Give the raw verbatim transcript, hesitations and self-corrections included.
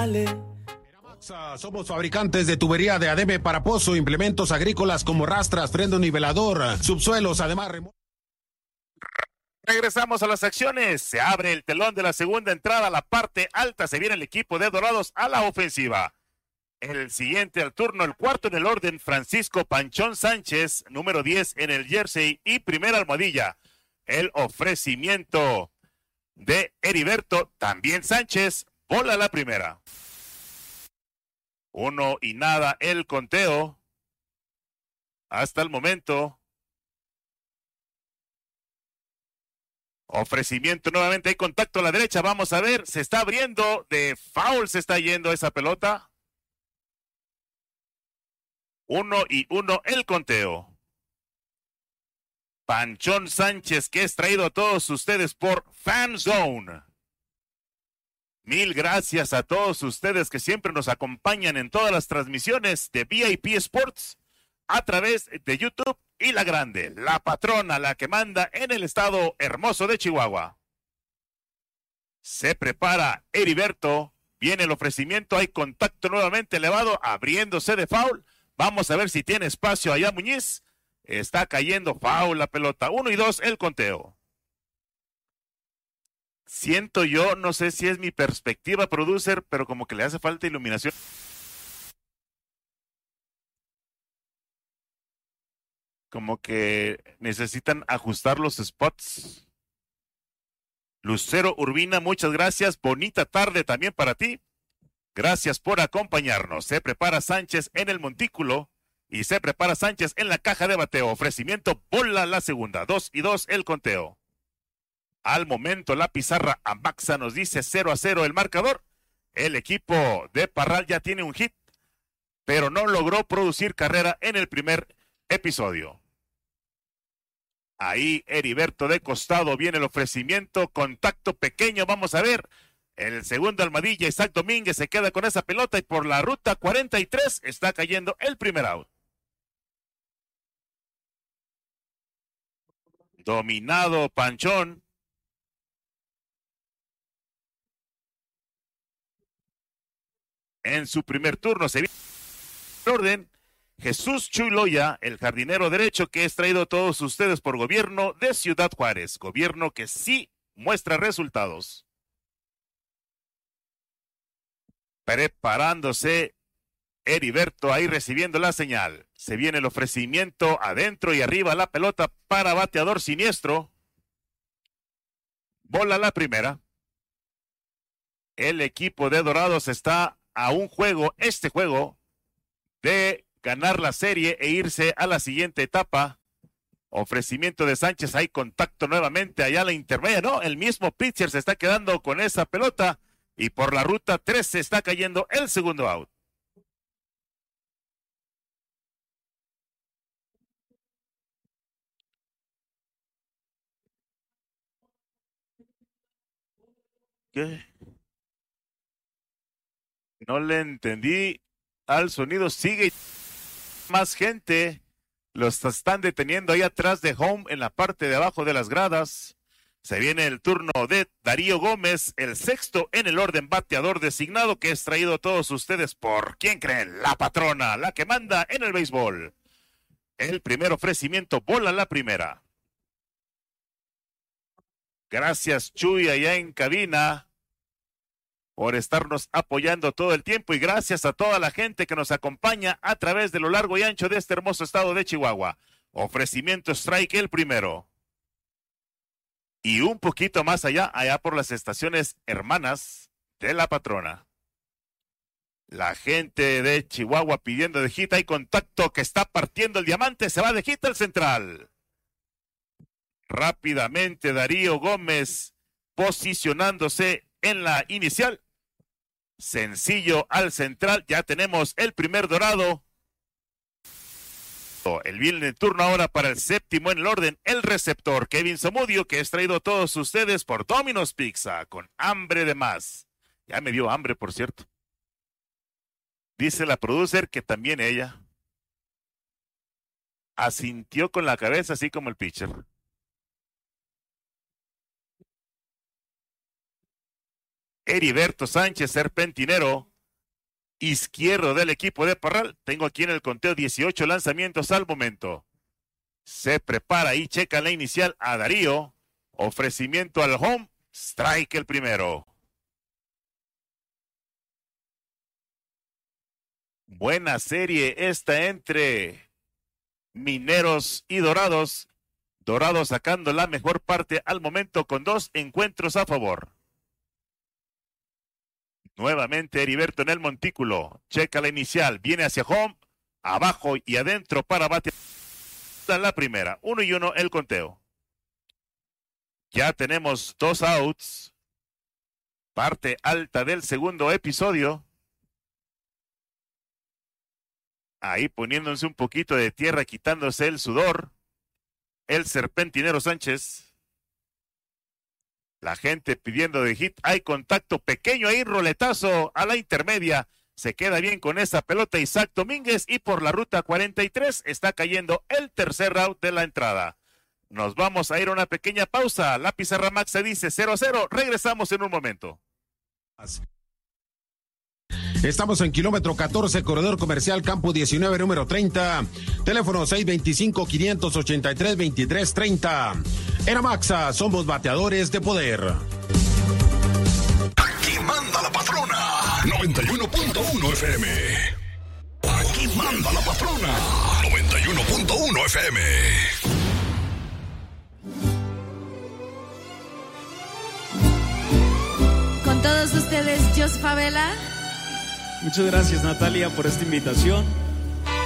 Somos fabricantes de tubería de ademe para pozo, implementos agrícolas como rastras, freno nivelador, subsuelos, además remo... Regresamos a las acciones. Se abre el telón de la segunda entrada, la parte alta. Se viene el equipo de Dorados a la ofensiva. El siguiente al turno, el cuarto en el orden, Francisco Panchón Sánchez, número diez en el jersey y primera almohadilla. El ofrecimiento de Heriberto, también Sánchez, bola la primera. Uno y nada el conteo. Hasta el momento. Ofrecimiento nuevamente, hay contacto a la derecha, vamos a ver, se está abriendo, de foul se está yendo esa pelota. Uno y uno el conteo. Panchón Sánchez, que es traído a todos ustedes por Fan Zone. Mil gracias a todos ustedes que siempre nos acompañan en todas las transmisiones de V I P Sports a través de YouTube y La Grande, la patrona, la que manda en el estado hermoso de Chihuahua. Se prepara Heriberto, viene el ofrecimiento, hay contacto nuevamente elevado, abriéndose de foul. Vamos a ver si tiene espacio allá Muñiz. Está cayendo foul la pelota. Uno y dos el conteo. Siento yo, no sé si es mi perspectiva, producer, pero como que le hace falta iluminación. Como que necesitan ajustar los spots. Lucero Urbina, muchas gracias. Bonita tarde también para ti. Gracias por acompañarnos. Se prepara Sánchez en el montículo y se prepara Sánchez en la caja de bateo. Ofrecimiento, bola la segunda. Dos y dos el conteo. Al momento la pizarra Amaxa nos dice cero a cero el marcador. El equipo de Parral ya tiene un hit, pero no logró producir carrera en el primer episodio. Ahí Heriberto de costado, viene el ofrecimiento, contacto pequeño, vamos a ver. El segundo almohadilla, Isaac Domínguez, se queda con esa pelota y por la ruta cuarenta y tres está cayendo el primer out. Dominado Panchón. En su primer turno se viene el orden. Jesús Chuloya, el jardinero derecho que es traído a todos ustedes por gobierno de Ciudad Juárez. Gobierno que sí muestra resultados. Preparándose Heriberto ahí recibiendo la señal. Se viene el ofrecimiento adentro y arriba la pelota para bateador siniestro. Bola la primera. El equipo de Dorados está a un juego, este juego, de ganar la serie e irse a la siguiente etapa. Ofrecimiento de Sánchez, hay contacto nuevamente allá a la intermedia, no, el mismo pitcher se está quedando con esa pelota y por la ruta tres se está cayendo el segundo out. ¿Qué? No le entendí al sonido, sigue más gente. Los están deteniendo ahí atrás de home en la parte de abajo de las gradas. Se viene el turno de Darío Gómez, el sexto en el orden bateador designado que es traído a todos ustedes por, ¿quién creen? La patrona, la que manda en el béisbol. El primer ofrecimiento, bola la primera. Gracias Chuy allá en cabina por estarnos apoyando todo el tiempo y gracias a toda la gente que nos acompaña a través de lo largo y ancho de este hermoso estado de Chihuahua. Ofrecimiento strike el primero. Y un poquito más allá, allá por las estaciones hermanas de la patrona. La gente de Chihuahua pidiendo de hit, hay contacto que está partiendo el diamante, se va de hit al central. Rápidamente Darío Gómez posicionándose en la inicial. Sencillo al central, ya tenemos el primer dorado. El viene el turno ahora para el séptimo en el orden, el receptor Kevin Zamudio, que es traído a todos ustedes por Domino's Pizza, con hambre de más. Ya me dio hambre, por cierto. Dice la producer que también ella asintió con la cabeza, así como el pitcher. Heriberto Sánchez, serpentinero, izquierdo del equipo de Parral. Tengo aquí en el conteo dieciocho lanzamientos al momento. Se prepara y checa la inicial a Darío. Ofrecimiento al home. Strike el primero. Buena serie esta entre Mineros y Dorados. Dorados sacando la mejor parte al momento con dos encuentros a favor. Nuevamente Heriberto en el montículo. Checa la inicial. Viene hacia home. Abajo y adentro para batear la primera. Uno y uno el conteo. Ya tenemos dos outs. Parte alta del segundo episodio. Ahí poniéndose un poquito de tierra, quitándose el sudor. El serpentinero Sánchez. La gente pidiendo de hit. Hay contacto pequeño ahí, roletazo a la intermedia. Se queda bien con esa pelota Isaac Domínguez y por la ruta cuarenta y tres está cayendo el tercer out de la entrada. Nos vamos a ir a una pequeña pausa. La pizarra Max se dice cero a cero. Regresamos en un momento. Estamos en kilómetro catorce, corredor comercial, campo diecinueve, número treinta. Teléfono seis dos cinco, cinco ocho tres, dos tres tres cero. En Maxa, somos bateadores de poder. Aquí manda la patrona. noventa y uno punto uno F M. Aquí manda la patrona. noventa y uno punto uno F M. Con todos ustedes, Jos Favela. Muchas gracias, Natalia, por esta invitación.